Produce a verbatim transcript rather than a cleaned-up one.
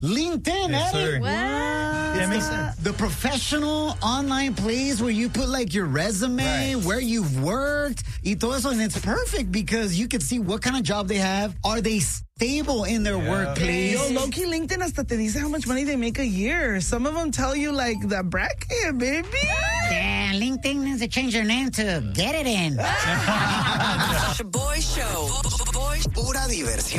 LinkedIn, Yes, Eddie. sir. What? Yeah, it makes sense. The professional online place where you put like your resume, Right. where you've worked, y todo eso, and it's perfect because you can see what kind of job they have. Are they stable in their Yeah. workplace? Yo, low-key LinkedIn hasta te dice how much money they make a year. Some of them tell you, like, the bracket, baby. Yeah, LinkedIn needs to change their name to Get It In. Boy Show. Boy. Pura diversión.